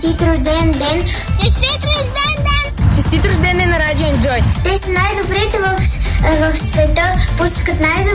Честит рожден ден! Честит рожден ден! Честит рожден ден на Радио Enjoy! Те са най-добрите в света, пускат най-добрите